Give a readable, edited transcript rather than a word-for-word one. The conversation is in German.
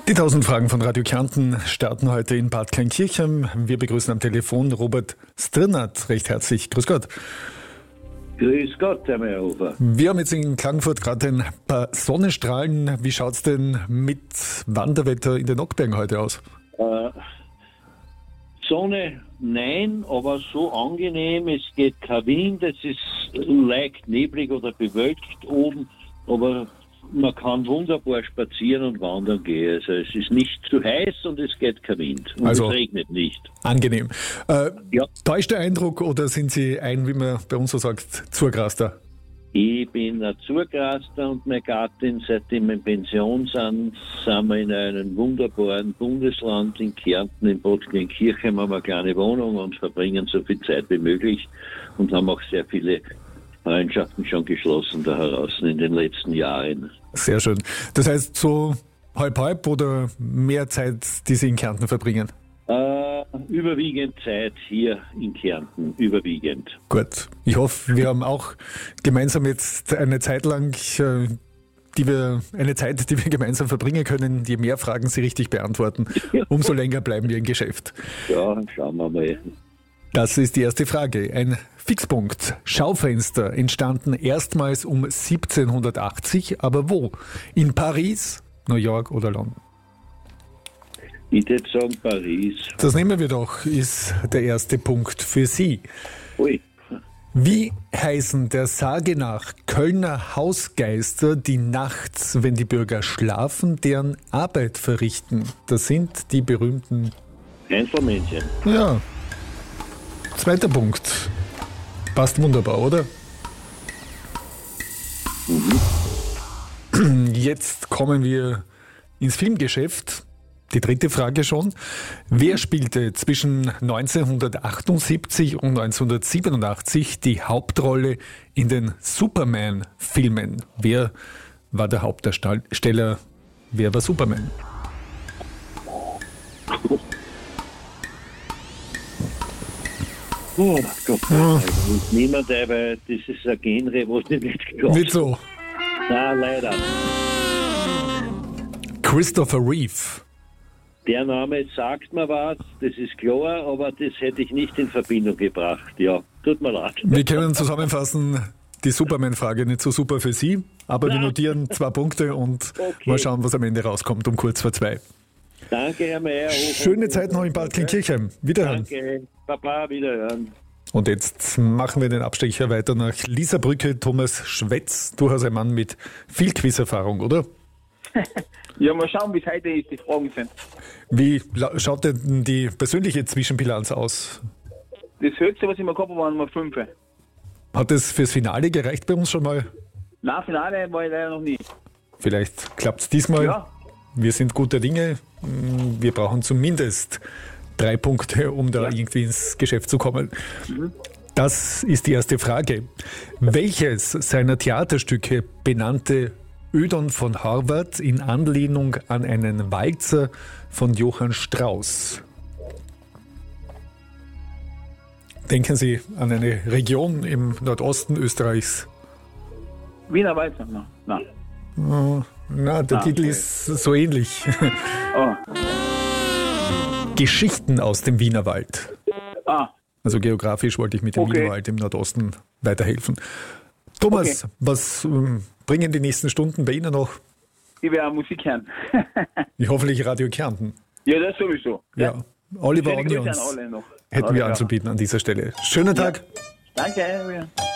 Die 1000 Fragen von Radio Kärnten starten heute in Bad Kleinkirchen. Wir begrüßen am Telefon Robert Strnad recht herzlich. Grüß Gott. Grüß Gott, Herr Meyerhofer. Wir haben jetzt in Klagenfurt gerade ein paar Sonnenstrahlen. Wie schaut es denn mit Wanderwetter in den Nockbergen heute aus? Sonne, nein, aber so angenehm. Es geht kein Wind, es ist leicht neblig oder bewölkt oben, aber man kann wunderbar spazieren und wandern gehen. Also es ist nicht zu heiß und es geht kein Wind. Und Also es regnet nicht. Angenehm. Ja. Täuscht der Eindruck oder sind Sie wie man bei uns so sagt, Zugraster? Ich bin ein Zugraster und meine Gattin, seitdem wir in Pension sind wir in einem wunderbaren Bundesland in Kärnten, in Bad Kleinkirchen, haben wir eine kleine Wohnung und verbringen so viel Zeit wie möglich und haben auch sehr viele Freundschaften schon geschlossen da heraus in den letzten Jahren. Sehr schön. Das heißt so halb oder mehr Zeit, die Sie in Kärnten verbringen? Überwiegend Zeit hier in Kärnten, überwiegend. Gut. Ich hoffe, wir haben auch gemeinsam jetzt eine Zeit lang, die wir gemeinsam verbringen können. Je mehr Fragen Sie richtig beantworten, umso länger bleiben wir im Geschäft. Ja, schauen wir mal. Das ist die erste Frage. Ein Fixpunkt. Schaufenster entstanden erstmals um 1780, aber wo? In Paris, New York oder London? Ich würde sagen Paris. Das nehmen wir doch, ist der erste Punkt für Sie. Ui. Wie heißen der Sage nach Kölner Hausgeister, die nachts, wenn die Bürger schlafen, deren Arbeit verrichten? Das sind die berühmten... Einzelmännchen. Ja. Zweiter Punkt. Passt wunderbar, oder? Jetzt kommen wir ins Filmgeschäft. Die dritte Frage schon. Wer spielte zwischen 1978 und 1987 die Hauptrolle in den Superman-Filmen? Wer war der Hauptdarsteller? Wer war Superman? Oh Gott, niemand, weil das ist ein Genre, wo ich nicht geglaubt. Nicht so. Nein, leider. Christopher Reeve. Der Name sagt mir was, das ist klar, aber das hätte ich nicht in Verbindung gebracht. Ja, tut mir leid. Wir können zusammenfassen, die Superman-Frage nicht so super für Sie, aber wir notieren 2 Punkte und mal schauen, was am Ende rauskommt um kurz vor 2. Danke, Herr Meier. Schöne Zeit noch in Bad Kleinkirchen. Wiederhören. Danke, Papa, wiederhören. Und jetzt machen wir den Abstecher weiter nach Lieserbrücke. Thomas Schwetz, durchaus ein Mann mit viel Quizerfahrung, oder? Ja, mal schauen, wie es heute ist, die Fragen sind. Wie schaut denn die persönliche Zwischenbilanz aus? Das höchste, was ich mal gehabt habe, waren mal 5. Hat es fürs Finale gereicht bei uns schon mal? Nein, Finale war ich leider noch nie. Vielleicht klappt es diesmal. Ja. Wir sind guter Dinge. Wir brauchen zumindest 3 Punkte, um da irgendwie ins Geschäft zu kommen. Das ist die erste Frage. Welches seiner Theaterstücke benannte Ödon von Horvath in Anlehnung an einen Walzer von Johann Strauss? Denken Sie an eine Region im Nordosten Österreichs. Wiener Walzer? Nein. Na, der Titel ist so ähnlich. Oh. Geschichten aus dem Wienerwald. Also geografisch wollte ich mit dem Wienerwald im Nordosten weiterhelfen. Thomas, was bringen die nächsten Stunden bei Ihnen noch? Ich werde Musik hören. Hoffentlich Radio Kärnten. Ja, das sowieso. Ja. Oliver Schöne Grüße Onions an alle noch. hätten wir anzubieten an dieser Stelle. Schönen Tag. Danke.